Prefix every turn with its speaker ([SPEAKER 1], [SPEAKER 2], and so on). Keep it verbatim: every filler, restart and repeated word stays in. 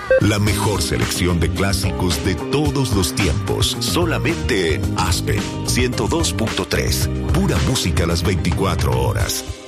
[SPEAKER 1] La mejor selección de clásicos de todos los tiempos, solamente en Aspen ciento dos punto tres. Pura música a las veinticuatro horas.